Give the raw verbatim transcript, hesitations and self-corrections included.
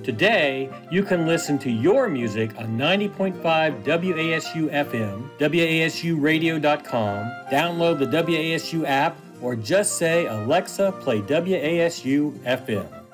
Today, you can listen to your music on ninety point five W A S U F M, W A S U radio dot com, download the W A S U app, or just say, Alexa, play W A S U F M.